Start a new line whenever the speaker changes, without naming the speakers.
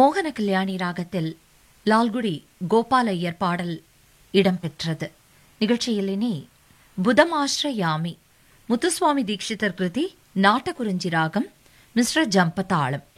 மோகன கல்யாணி ராகத்தில் லால்குடி கோபால் ஐயர் பாடல் இடம்பெற்றது. நிகழ்ச்சியில் இனி புதமாஸ்ரயாமி முத்துசுவாமி தீட்சிதர் கிருதி நாட்டகுறிஞ்சி ராகம் மிஸ்ர ஜம்பதாளம்.